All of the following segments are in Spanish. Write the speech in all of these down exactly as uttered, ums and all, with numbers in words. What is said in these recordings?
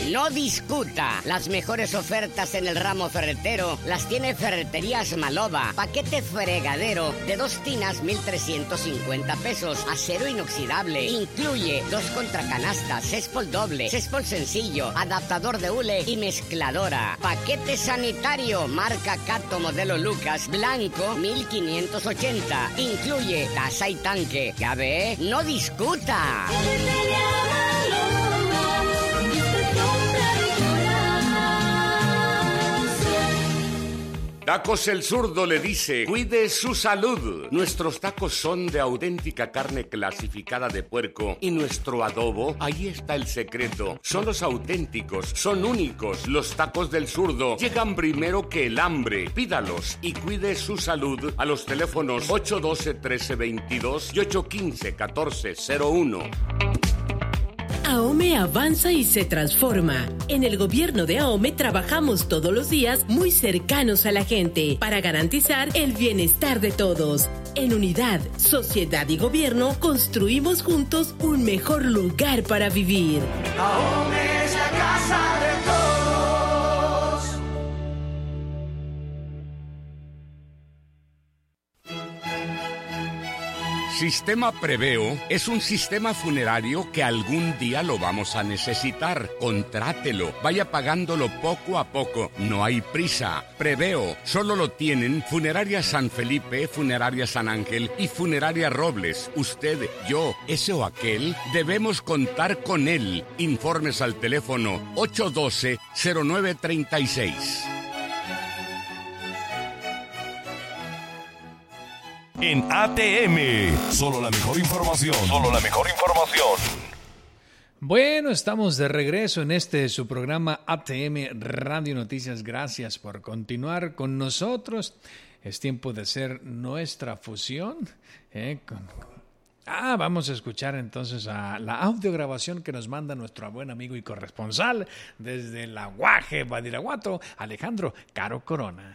no discuta. Las mejores ofertas en el ramo ferretero las tiene Ferreterías Maloba. Paquete fregadero de dos tinas, mil trescientos cincuenta pesos. Acero inoxidable. Incluye dos contracanastas, céspol doble, céspol sencillo, adaptador de hule y mezcladora. Paquete sanitario, marca Cato modelo Lucas, blanco, mil quinientos ochenta. Incluye taza y tanque. Ya ve, no discuta. Tacos El Zurdo le dice, cuide su salud. Nuestros tacos son de auténtica carne clasificada de puerco y nuestro adobo, ahí está el secreto. Son los auténticos, son únicos. Los tacos del Zurdo llegan primero que el hambre. Pídalos y cuide su salud a los teléfonos ocho uno dos, trece veintidós y ocho uno cinco, catorce cero uno. AOME avanza y se transforma. En el gobierno de AOME trabajamos todos los días muy cercanos a la gente para garantizar el bienestar de todos. En unidad, sociedad y gobierno construimos juntos un mejor lugar para vivir. AOME es la casa de todos. Sistema Preveo es un sistema funerario que algún día lo vamos a necesitar. Contrátelo, vaya pagándolo poco a poco. No hay prisa. Preveo solo lo tienen Funeraria San Felipe, Funeraria San Ángel y Funeraria Robles. Usted, yo, ese o aquel, debemos contar con él. Informes al teléfono ocho uno dos, cero nueve tres seis. En A T M, solo la mejor información. Solo la mejor información. Bueno, estamos de regreso en este su programa A T M Radio Noticias. Gracias por continuar con nosotros. Es tiempo de hacer nuestra fusión. ¿eh? Con... Ah, vamos a escuchar entonces a la audiograbación que nos manda nuestro buen amigo y corresponsal desde la Guaje, Badiraguato, Alejandro Caro Corona.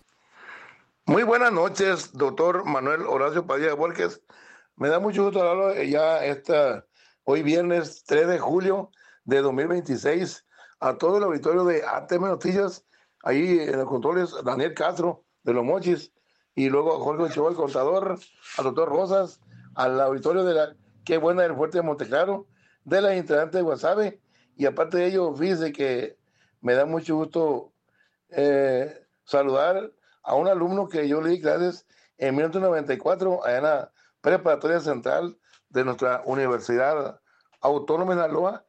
Muy buenas noches, doctor Manuel Horacio Padilla Borges. Me da mucho gusto hablarlo ya esta, hoy viernes tres de julio de dos mil veintiséis a todo el auditorio de A T M Noticias, ahí en los controles Daniel Castro de Los Mochis, y luego a Jorge Ochoa, el contador, al doctor Rosas, al auditorio de la Qué Buena del Fuerte de Monteclaro, de las integrantes de Guasave, y aparte de ello, fíjese que me da mucho gusto eh, saludar a un alumno que yo le di clases en mil novecientos noventa y cuatro allá en la preparatoria central de nuestra Universidad Autónoma de Sinaloa.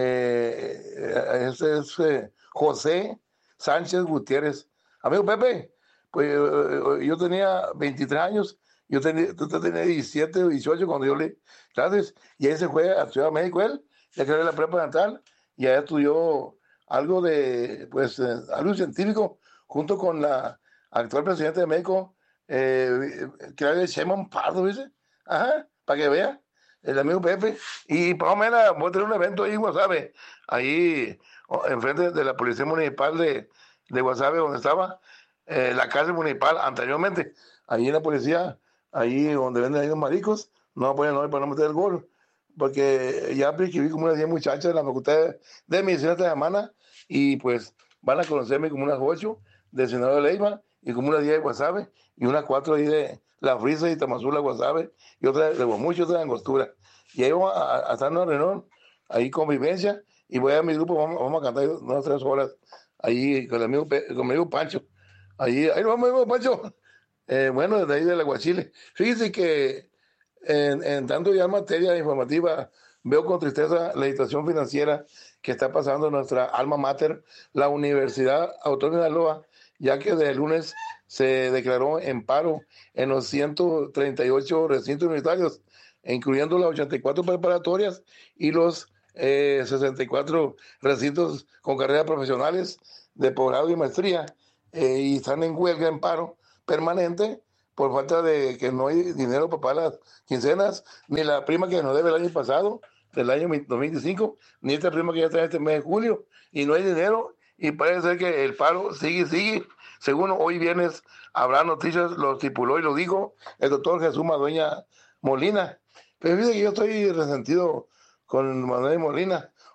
Eh, ese es eh, José Sánchez Gutiérrez. Amigo Pepe, pues eh, yo tenía veintitrés años, yo tenía, tú tenía diecisiete o dieciocho cuando yo le di clases, y ahí se fue a estudiar médico él, ya que era la prepa central, y allá estudió algo de, pues, eh, algo científico, junto con la actual presidente de México, eh, Claudia Sheinbaum Pardo, dice, ajá, para que vea, el amigo Pepe, y más o menos voy a tener un evento ahí en Guasave, ahí enfrente de la Policía Municipal de, de Guasave, donde estaba eh, la cárcel municipal anteriormente, ahí en la policía, ahí donde venden ahí los maricos, no voy a no para no meter el gol, porque ya vi como unas diez muchachas de la facultad de, de medicina esta semana, y pues van a conocerme como unas ocho de Senado de Leiva, y como una diez de Guasave, y unas cuatro ahí de La Frisa y Tamazula, Guasave, y otra de Guamucho, otra de Angostura. Y ahí vamos a, a estar en una reunión, ahí convivencia, y voy a mi grupo, vamos, vamos a cantar unas tres horas, ahí con el amigo, con mi amigo Pancho. Ahí, ahí vamos, amigo Pancho. Eh, bueno, desde ahí de la Guachile. Fíjense que en, en tanto ya materia informativa, veo con tristeza la situación financiera que está pasando en nuestra alma mater, la Universidad Autónoma de Sinaloa, ya que desde el lunes se declaró en paro en los ciento treinta y ocho recintos universitarios, incluyendo las ochenta y cuatro preparatorias y los eh, sesenta y cuatro recintos con carreras profesionales de posgrado y maestría, eh, y están en huelga, en paro permanente, por falta de que no hay dinero para pagar las quincenas, ni la prima que nos debe el año pasado, del año dos mil veinticinco, ni esta prima que ya está este mes de julio, y no hay dinero, y parece ser que el paro sigue, sigue. Según hoy viernes habrá noticias, lo estipuló y lo dijo el doctor Jesús Madueña Molina. Pero fíjate que yo estoy resentido con Manuel Molina,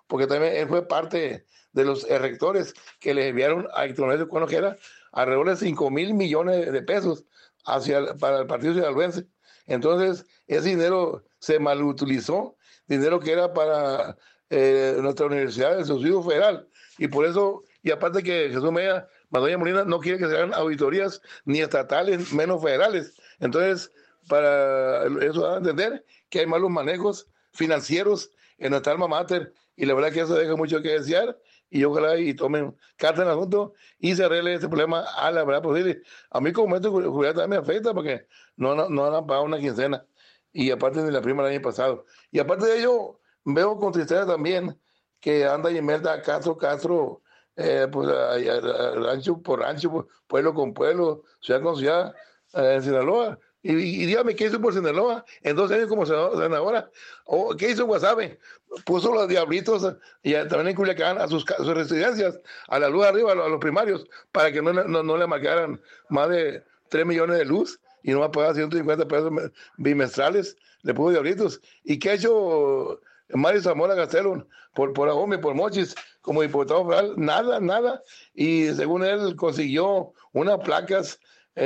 porque también él fue parte de los rectores que le enviaron a Héctor Manuel Cuano, que era alrededor de cinco mil millones de pesos hacia, para el partido sinaloense. Entonces, ese dinero se malutilizó, dinero que era para eh, nuestra universidad del subsidio federal, y por eso, y aparte que Jesús Mella, Madoña Molina, no quiere que se hagan auditorías ni estatales, menos federales. Entonces, para eso da a entender que hay malos manejos financieros en nuestra alma mater, y la verdad que eso deja mucho que desear, y ojalá y tomen carta en el asunto y se arregle este problema a la verdad posible. A mí como maestro de seguridad también me afecta porque no, no, no han pagado una quincena, y aparte de la prima del año pasado. Y aparte de ello, veo con tristeza también que anda y inmerta Castro, Castro, eh, pues a, a, a, rancho por rancho, pueblo con pueblo, ciudad con ciudad, eh, en Sinaloa. Y, y dígame, ¿qué hizo por Sinaloa en dos años como senadora? ¿O qué hizo Guasave? Puso los diablitos, y también en Culiacán, a sus, a sus residencias, a la luz arriba, a los, a los primarios, para que no, no, no le marcaran más de tres millones de luz, y no va a pagar ciento cincuenta pesos bimestrales. Le puso diablitos. ¿Y qué ha hecho Mario Zamora Gastelum por, por Ahome, por Mochis, como diputado federal? Nada, nada. Y según él consiguió unas placas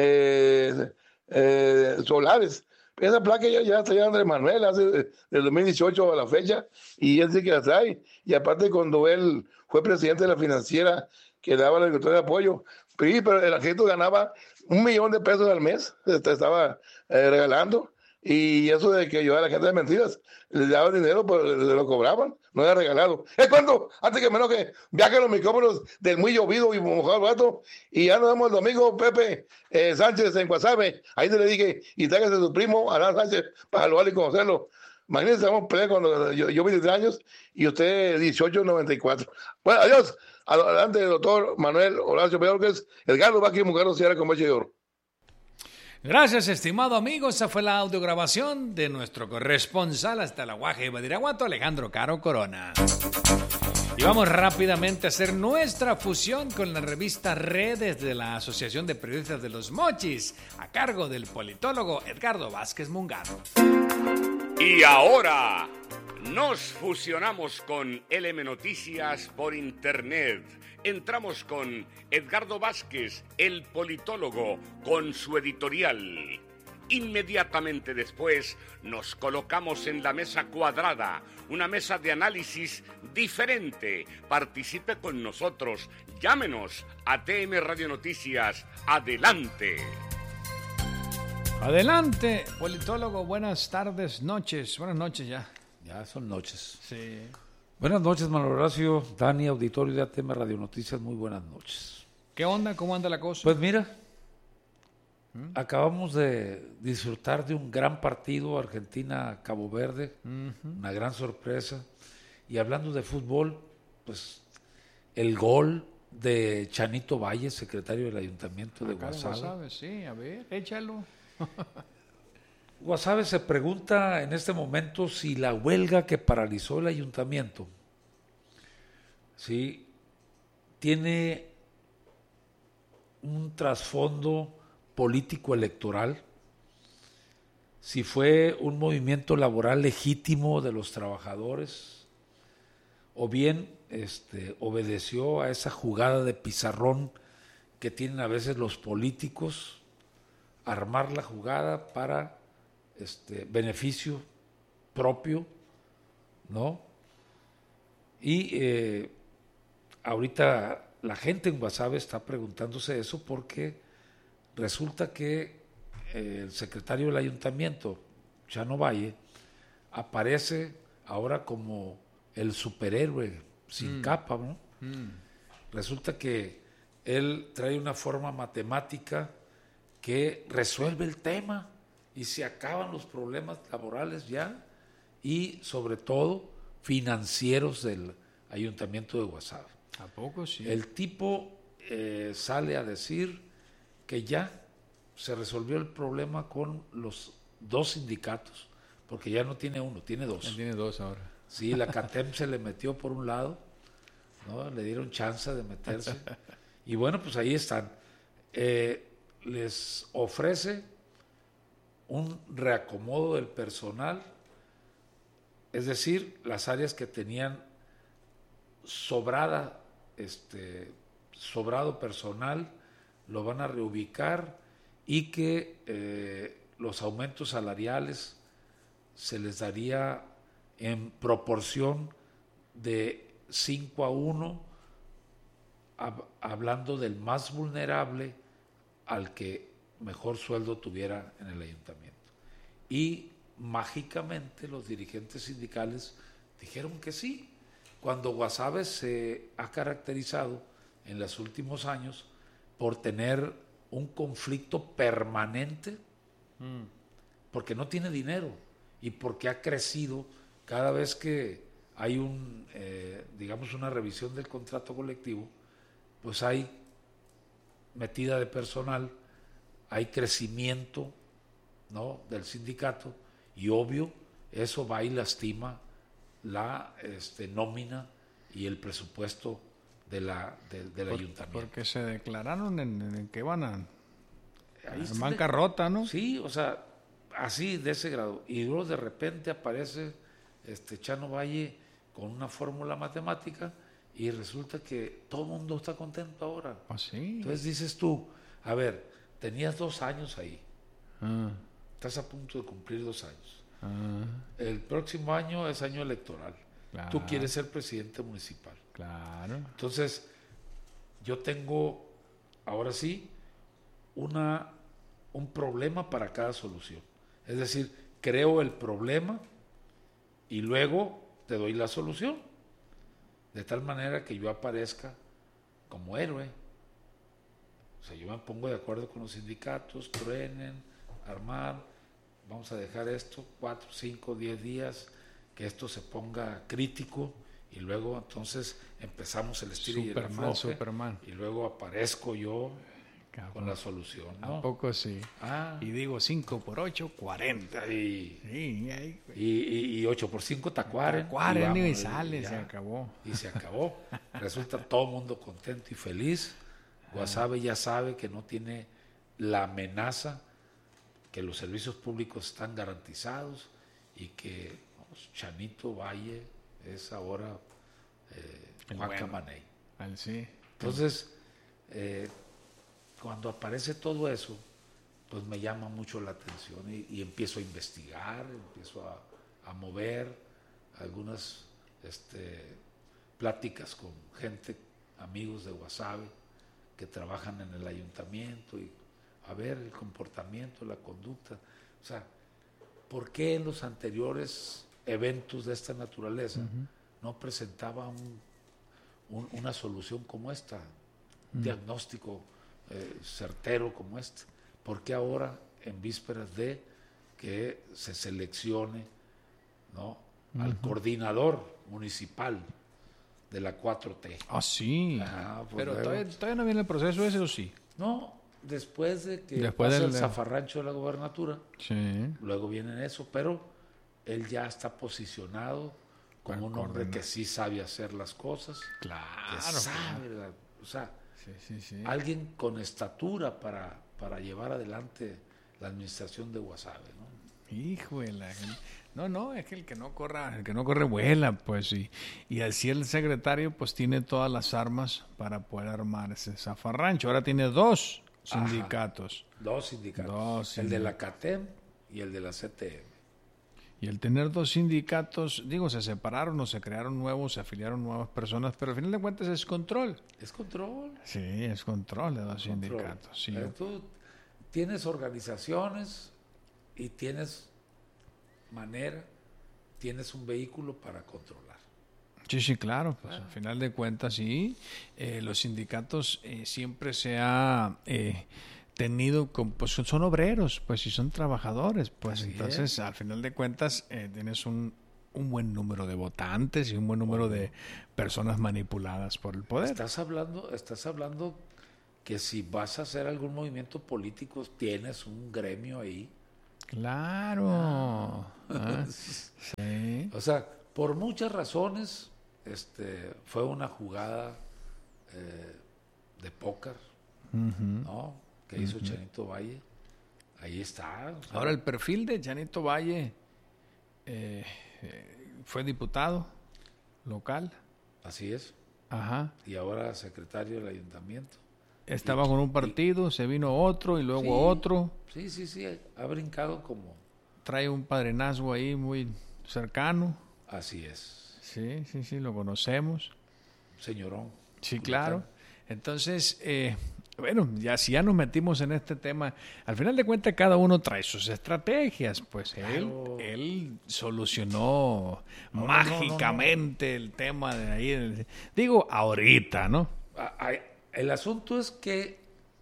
eh, eh, solares. Esa placa ya, ya está ya Andrés Manuel hace del dos mil dieciocho a la fecha, y él sí que la trae. Y aparte, cuando él fue presidente de la financiera que daba la agricultura de apoyo, pero el agente ganaba un millón de pesos al mes, te estaba eh, regalando. Y eso de que ayudaba a la gente de mentiras, les daban dinero, pues se lo cobraban, no era regalado. Es cuando, antes que menos que viajen los micrófonos del muy llovido y mojado el rato, y ya nos vemos el domingo, Pepe eh, Sánchez en Guasave. Ahí te le dije, y tráigase a su primo, Adán Sánchez, para saludar y conocerlo. Imagínense, estamos peleando cuando yo, yo veintitrés años y usted dieciocho, noventa y cuatro. Bueno, adiós. Adelante, doctor Manuel Horacio Pedorquez, Edgardo Vázquez Mugarro Sierra con Boche de Oro. Gracias, estimado amigo. Esa fue la audiograbación de nuestro corresponsal hasta la Guaje de Badiraguato, Alejandro Caro Corona. Y vamos rápidamente a hacer nuestra fusión con la revista Redes de la Asociación de Periodistas de los Mochis, a cargo del politólogo Edgardo Vázquez Mugarro. Y ahora nos fusionamos con L M Noticias por internet. Entramos con Edgardo Vázquez, el politólogo, con su editorial. Inmediatamente después nos colocamos en la mesa cuadrada, una mesa de análisis diferente. Participe con nosotros, llámenos a T M Radio Noticias. Adelante. Adelante, politólogo, buenas tardes, noches, buenas noches ya. Ya son noches. Sí. Buenas noches, Manuel Horacio, Dani, auditorio de A T M Radio Noticias, muy buenas noches. ¿Qué onda? ¿Cómo anda la cosa? Pues mira, ¿Mm? acabamos de disfrutar de un gran partido Argentina-Cabo Verde, uh-huh. una gran sorpresa. Y hablando de fútbol, pues el gol de Chanito Valle, secretario del Ayuntamiento de Guasave. Guasave, sí, a ver, échalo. Guasave se pregunta en este momento si la huelga que paralizó el ayuntamiento, ¿sí?, tiene un trasfondo político electoral, si fue un movimiento laboral legítimo de los trabajadores, o bien este, obedeció a esa jugada de pizarrón que tienen a veces los políticos, armar la jugada para Este, beneficio propio, ¿no? Y eh, ahorita la gente en Guasave está preguntándose eso porque resulta que eh, el secretario del ayuntamiento, Chano Valle, aparece ahora como el superhéroe sin mm. capa, ¿no? Mm. Resulta que él trae una forma matemática que resuelve el tema y se acaban los problemas laborales ya y sobre todo financieros del Ayuntamiento de Guasave. ¿A poco sí? El tipo eh, sale a decir que ya se resolvió el problema con los dos sindicatos, porque ya no tiene uno, tiene dos. Ya tiene dos ahora. Sí, la CATEM se le metió por un lado, ¿no? Le dieron chance de meterse. Y bueno, pues ahí están. Eh, les ofrece un reacomodo del personal, es decir, las áreas que tenían sobrada, este, sobrado personal, lo van a reubicar y que eh, los aumentos salariales se les daría en proporción de cinco a uno, hab, hablando del más vulnerable al que mejor sueldo tuviera en el ayuntamiento. Y mágicamente los dirigentes sindicales dijeron que sí, cuando Guasave se ha caracterizado en los últimos años por tener un conflicto permanente, mm. porque no tiene dinero y porque ha crecido cada vez que hay un, eh, digamos, una revisión del contrato colectivo, pues hay metida de personal, hay crecimiento, ¿no?, del sindicato, y obvio eso va y lastima la este, nómina y el presupuesto de la, de, del Por, ayuntamiento. Porque se declararon en, en que van a, a bancarrota, ¿no? Sí, o sea, así de ese grado. Y luego de repente aparece este Chano Valle con una fórmula matemática y resulta que todo el mundo está contento ahora. ¿Ah, sí? Entonces dices tú, a ver, tenías dos años ahí. Ah. Estás a punto de cumplir dos años. Ah. El próximo año es año electoral. Claro. Tú quieres ser presidente municipal. Claro. Entonces, yo tengo, ahora sí, una, un problema para cada solución. Es decir, creo el problema y luego te doy la solución. De tal manera que yo aparezca como héroe. O sea, yo me pongo de acuerdo con los sindicatos, truenen, armar, vamos a dejar esto cuatro, cinco, diez días, que esto se ponga crítico y luego entonces empezamos el estilo y el afloje, Superman. Y luego aparezco yo Cabrón. Con la solución, ¿no? ¿A poco sí? Ah. Y digo cinco por ocho, cuarenta. Y, sí, ahí, y, y, y ocho por cinco, tacuaren. Tacuaren y, y sale, y se acabó. Y se acabó. Resulta todo el mundo contento y feliz. Guasave ya sabe que no tiene la amenaza, que los servicios públicos están garantizados y que vamos, Chanito Valle es ahora eh, Juan bueno. Camaney. Al sí. Entonces, eh, cuando aparece todo eso, pues me llama mucho la atención y, y empiezo a investigar, empiezo a, a mover algunas este, pláticas con gente, amigos de Guasave, que trabajan en el ayuntamiento y a ver el comportamiento, la conducta. O sea, ¿por qué en los anteriores eventos de esta naturaleza uh-huh. no presentaba un, un, una solución como esta, un uh-huh. diagnóstico eh, certero como este? ¿Por qué ahora, en vísperas de que se seleccione, ¿no?, uh-huh. al coordinador municipal de la cuatro T? Ah, sí. Ah, pues pero luego, todavía, todavía no viene el proceso ese, ¿o sí? No, después de que después pasa del, el zafarrancho de la gobernatura, sí. luego viene eso, pero él ya está posicionado como un hombre que sí sabe hacer las cosas. Claro. Que sabe, claro. O sea, sí, sí, sí. alguien con estatura para, para llevar adelante la administración de Guasave, ¿no? Híjole, no, no, es que el que no corra, el que no corre vuela, pues, y, y así el secretario pues tiene todas las armas para poder armar ese zafarrancho. Ahora tiene dos sindicatos. Ajá, dos sindicatos. Dos el de la CATEM y el de la C T M. Y el tener dos sindicatos, digo, se separaron o se crearon nuevos, se afiliaron nuevas personas, pero al final de cuentas es control. Es control. Sí, es control de dos es sindicatos. Control. Sí. Pero tú tienes organizaciones y tienes manera, tienes un vehículo para controlar. Sí, sí, claro. Pues claro. Al final de cuentas, sí. Eh, los sindicatos eh, siempre se ha eh, tenido, con, pues son obreros, pues, y son trabajadores, pues. Así entonces, es. Al final de cuentas, eh, tienes un, un buen número de votantes y un buen número bueno. de personas manipuladas por el poder. Estás hablando, estás hablando que si vas a hacer algún movimiento político, tienes un gremio ahí. Claro. Ah, sí. O sea, por muchas razones, este, fue una jugada eh, de póker, uh-huh. ¿no?, que hizo uh-huh. Chanito Valle. Ahí está. O sea, ahora, el perfil de Chanito Valle eh, eh, fue diputado local. Así es. Ajá. Y ahora secretario del ayuntamiento. Estaba y, con un partido, y, se vino otro y luego sí, otro. Sí, sí, sí, ha brincado como... Trae un padrinazgo ahí muy cercano. Así es. Sí, sí, sí, lo conocemos. Señorón. Sí, claro. Entonces, eh, bueno, ya si ya nos metimos en este tema, al final de cuentas cada uno trae sus estrategias, pues Claro. él, él solucionó No, mágicamente no, no, no. el tema de ahí. el- digo, ahorita, ¿no? A- a- El asunto es que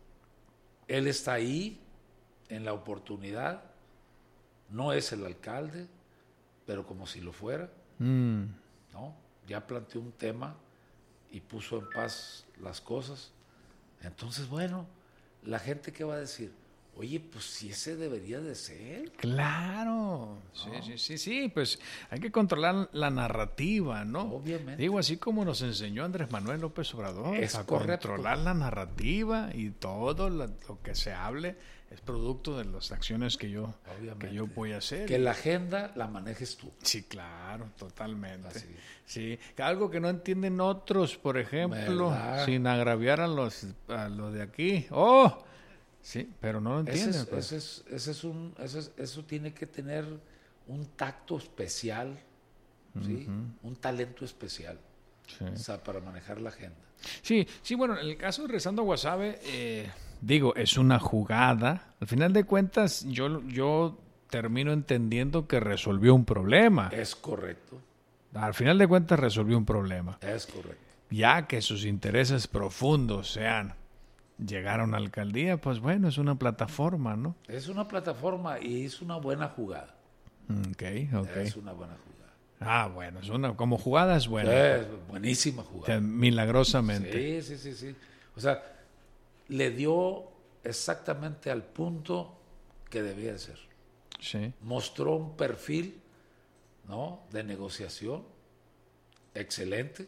él está ahí en la oportunidad, no es el alcalde, pero como si lo fuera, Mm, ¿no? Ya planteó un tema y puso en paz las cosas. Entonces, bueno, la gente ¿qué va a decir? Oye, pues si ese debería de ser. claro, sí, No. sí, sí, sí, pues hay que controlar la narrativa, ¿no? Obviamente. Digo, así como nos enseñó Andrés Manuel López Obrador, Es a correcto. controlar la narrativa y todo lo, lo que se hable es producto de las acciones que yo, Obviamente. que yo voy a hacer. Que la agenda la manejes tú. Sí, claro, totalmente. Así. Sí, algo que no entienden otros, por ejemplo, ¿Verdad? sin agraviar a los, a los de aquí. ¡Oh! Sí, pero no lo Ese entienden. es, pues. ese es- ese es un, ese es- eso tiene que tener un tacto especial, ¿sí? Un talento especial, Sí. o sea, para manejar la agenda. Sí, sí, bueno, en el caso de Rezando Guasave, eh, digo, es una jugada. Al final de cuentas, yo, yo termino entendiendo que resolvió un problema. Es correcto, Al final de cuentas, resolvió un problema. es correcto. Ya que sus intereses profundos sean llegar a una alcaldía, pues bueno, es una plataforma, ¿no? Es una plataforma y es una buena jugada. Ok, ok. Es una buena jugada. Ah, bueno, es una, como jugada es buena. Es buenísima O sea, jugada. milagrosamente. Sí, sí, sí, sí. O sea, le dio exactamente al punto que debía de ser. Sí. Mostró un perfil, ¿no?, de negociación excelente.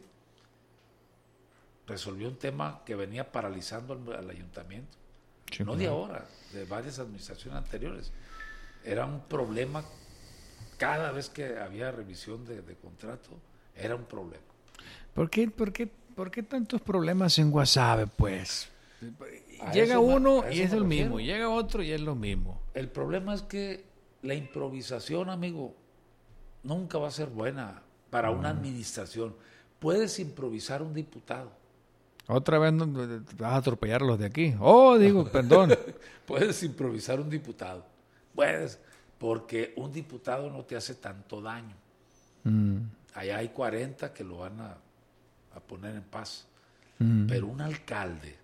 Resolvió un tema que venía paralizando al, al ayuntamiento. Sí, No de claro. ahora, de varias administraciones anteriores. Era un problema cada vez que había revisión de, de contrato, era un problema. ¿Por qué, por qué, por qué tantos problemas en Guasave, pues? A Llega eso me- uno a y eso es me el refiero. mismo, llega otro y es lo mismo. El problema es que la improvisación, amigo, nunca va a ser buena para una administración. Puedes improvisar un diputado, Otra vez no, vas a atropellar a los de aquí. Oh, digo, perdón. puedes improvisar un diputado, puedes, porque un diputado no te hace tanto daño. Mm, Allá hay cuarenta que lo van a, a poner en paz, mm, pero un alcalde,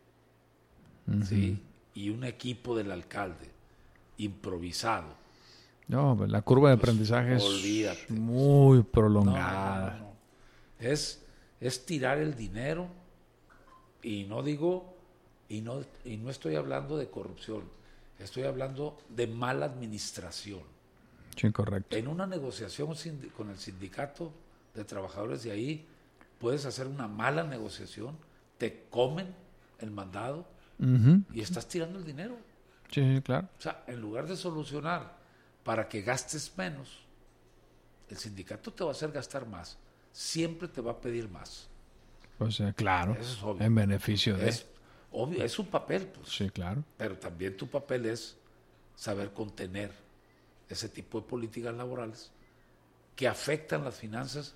¿sí? Y un equipo del alcalde improvisado. no, pues la curva de aprendizaje olvídate. es muy No, prolongada. no, no, no. Es, es tirar el dinero y no digo, y no, y no estoy hablando de corrupción, estoy hablando de mala administración. Sí, correcto. En una negociación sindi- con el sindicato de trabajadores de ahí, puedes hacer una mala negociación, te comen el mandado Ujú. y estás tirando el dinero. Sí, sí, claro. O sea, en lugar de solucionar para que gastes menos, el sindicato te va a hacer gastar más. Siempre te va a pedir más. O sea, claro. Eso es obvio. En beneficio de. Es obvio, es su papel, pues. Sí, claro. Pero también tu papel es saber contener ese tipo de políticas laborales que afectan las finanzas,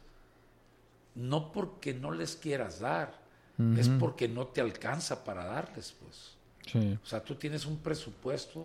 no porque no les quieras dar, es porque no te alcanza para darles, pues. Sí. O sea, tú tienes un presupuesto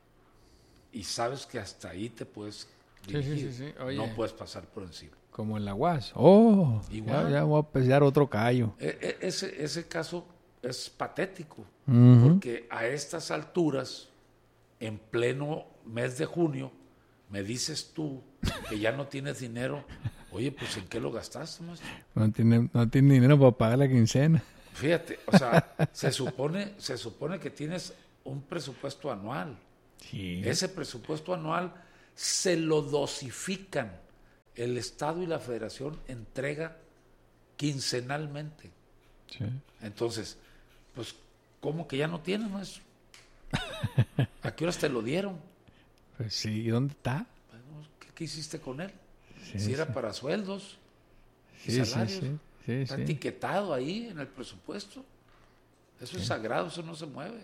y sabes que hasta ahí te puedes Sí, sí, dirigir. sí, sí. Oye. No puedes pasar por encima. Como en la U A S. Oh, Igual. ya, ya voy a pesar otro callo. E- e- ese, ese caso es patético, Ujú. porque a estas alturas, en pleno mes de junio, me dices tú que ya no tienes dinero. Oye, pues ¿en qué lo gastaste, maestro? No tiene, no tiene dinero para pagar la quincena. Fíjate, o sea, se supone, se supone que tienes un presupuesto anual. Sí. Ese presupuesto anual se lo dosifican. El Estado y la Federación entrega quincenalmente. Sí. Entonces, pues, ¿cómo que ya no tienes, maestro? ¿A qué horas te lo dieron? Pues sí, ¿y dónde está? Bueno, ¿qué, qué hiciste con él? Sí, si era sí. para sueldos y Sí, sí, salarios. sí. sí, Está sí. etiquetado ahí en el presupuesto. Eso sí. es sagrado, eso no se mueve.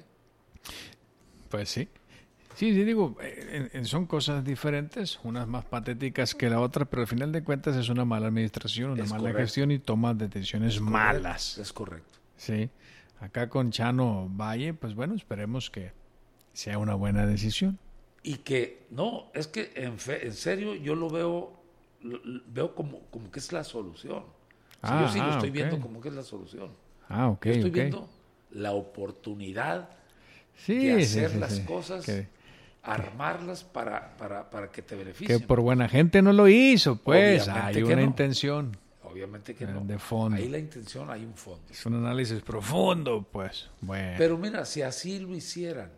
Pues sí. Sí, sí, digo, eh, eh, son cosas diferentes, unas más patéticas que la otra, pero al final de cuentas es una mala administración, una Es mala correcto. gestión y toma de decisiones Es malas. correcto, es correcto. Sí. Acá con Chano Valle, pues bueno, esperemos que sea una buena decisión. Y que, no, es que en, fe, en serio yo lo veo, lo, veo como, como que es la solución. O sea, Ah, yo sí lo ah, estoy ok. viendo como que es la solución. Ah, ok, yo estoy ok. viendo la oportunidad Sí, de sí, hacer sí, las sí. cosas, Que, armarlas para, para, para que te que beneficien. por buena gente no lo hizo, pues Obviamente hay que una no. intención. Obviamente que Eh, no. de fondo. Ahí la intención, hay un fondo. Es un análisis profundo, pues. Bueno. Pero mira, si así lo hicieran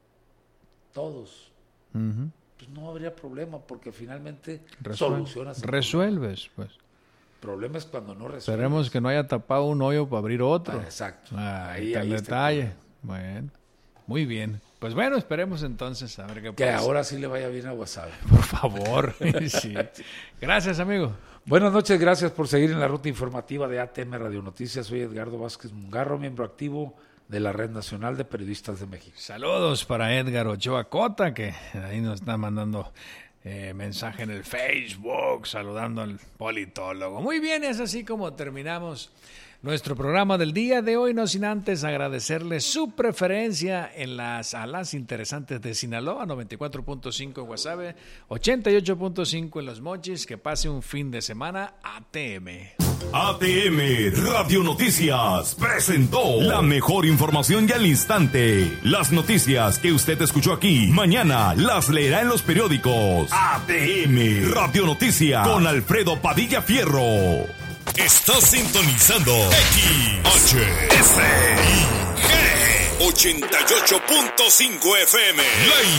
todos, Ujú. pues no habría problema, porque finalmente Resuel- solucionas el resuelves, pues. problema. El problema es cuando no resuelves. Esperemos que no haya tapado un hoyo para abrir otro. Ah, exacto. Ah, Ahí- ahí está ahí el está el detalle. Bueno, muy bien. Pues bueno, esperemos entonces a ver qué Que pasa. ahora sí le vaya bien a WhatsApp. Por favor. Sí. Gracias, amigo. Buenas noches, gracias por seguir en la ruta informativa de A T M Radio Noticias. Soy Edgardo Vázquez Mungarro, miembro activo de la Red Nacional de Periodistas de México. Saludos para Edgar Ochoa Cota, que ahí nos está mandando eh, mensaje en el Facebook, saludando al politólogo. Muy bien, es así como terminamos nuestro programa del día de hoy, no sin antes agradecerles su preferencia en las a las interesantes de Sinaloa, noventa y cuatro punto cinco en Guasave, ochenta y ocho punto cinco en Los Mochis. Que pase un fin de semana. A T M. A T M Radio Noticias presentó la mejor información y al instante. Las noticias que usted escuchó aquí, mañana las leerá en los periódicos. A T M Radio Noticias con Alfredo Padilla Fierro. Estás sintonizando X H S I G ochenta y ocho punto cinco F M. La